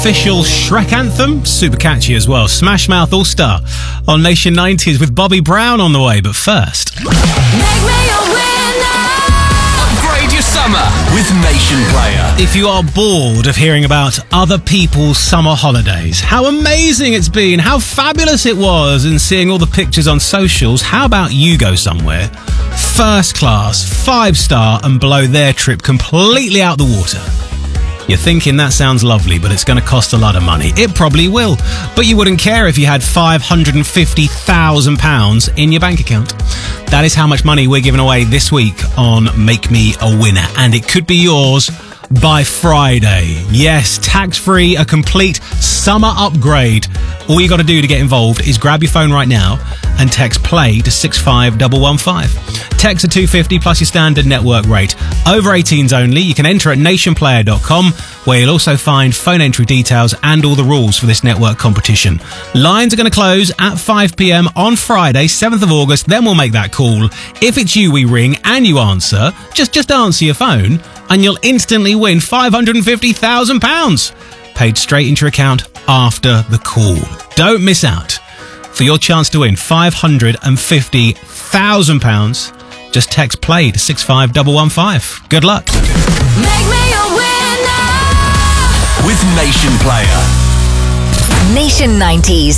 official Shrek anthem. Super catchy as well. Smash Mouth All Star on Nation 90s with Bobby Brown on the way. But first, Make me a winner. Upgrade your summer with Nation Player. if you are bored of hearing about other people's summer holidays, how amazing it's been, how fabulous it was, and seeing all the pictures on socials, how about you go somewhere first class, 5-star, and blow their trip completely out the water? You're thinking that sounds lovely, but it's going to cost a lot of money. It probably will, but you wouldn't care if you had £550,000 in your bank account. That is how much money we're giving away this week on Make Me a Winner, and it could be yours by Friday. Yes, tax-free, a complete summer upgrade. All you got to do to get involved is grab your phone right now and text PLAY to 65115. Text at $2.50 plus your standard network rate. Over 18s only. You can enter at nationplayer.com, where you'll also find phone entry details and all the rules for this network competition. Lines are going to close at 5 p.m. on Friday, 7th of August. Then we'll make that call. If it's you we ring and you answer, just answer your phone and you'll instantly win £550,000 paid straight into your account after the call. Don't miss out. For your chance to win £550,000, just text PLAY to 65115. Good luck. Make me a winner. With Nation Player. Nation 90s.